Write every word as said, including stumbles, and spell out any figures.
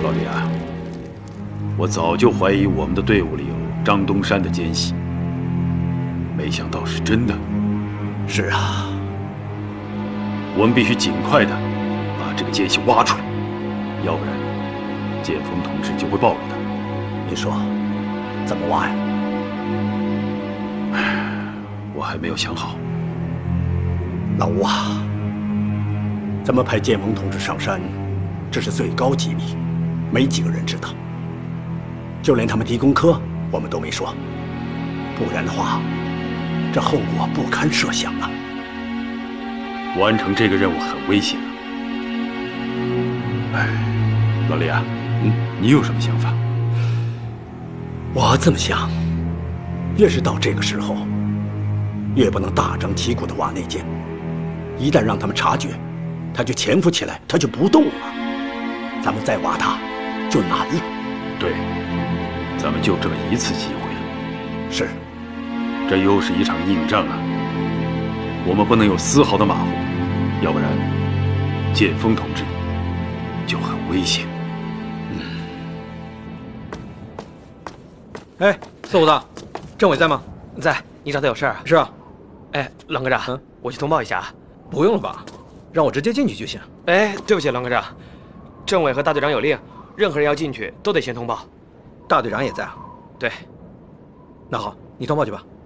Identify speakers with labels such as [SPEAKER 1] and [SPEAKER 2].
[SPEAKER 1] 老李啊，我早就怀疑我们的队伍里有张东山的奸细，没想到是真的。
[SPEAKER 2] 是啊，
[SPEAKER 1] 我们必须尽快的把这个奸细挖出来，要不然剑锋同志就会暴露的。
[SPEAKER 2] 你说怎么挖呀？
[SPEAKER 1] 我还没有想好。
[SPEAKER 2] 老吴啊，咱们派剑锋同志上山，这是最高机密，没几个人知道。就连他们狄公科，我们都没说。不然的话，这后果不堪设想啊！
[SPEAKER 1] 完成这个任务很危险啊！哎，老李啊，嗯，你有什么想法？
[SPEAKER 2] 我这么想，越是到这个时候，越不能大张旗鼓地挖内奸。一旦让他们察觉，他就潜伏起来，他就不动了。咱们再挖他，就难了。
[SPEAKER 1] 对，咱们就这么一次机会了。
[SPEAKER 2] 是，
[SPEAKER 1] 这又是一场硬仗啊！我们不能有丝毫的马虎，要不然剑锋同志就很危险。
[SPEAKER 3] 嗯。哎，四虎子，政委在吗？
[SPEAKER 4] 在。你找他有事啊？
[SPEAKER 3] 是啊。
[SPEAKER 4] 哎，栾科长，嗯，我去通报一下。
[SPEAKER 3] 不用了吧，让我直接进去就行。
[SPEAKER 4] 哎，对不起，栾科长，政委和大队长有令，任何人要进去都得先通报。
[SPEAKER 3] 大队长也在啊？
[SPEAKER 4] 对。
[SPEAKER 3] 那好，你通报去吧。